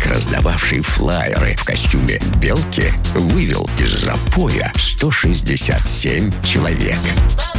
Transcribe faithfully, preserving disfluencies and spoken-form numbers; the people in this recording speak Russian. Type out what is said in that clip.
раздававший флаеры в костюме белки, вывел из запоя сто шестьдесят семь человек.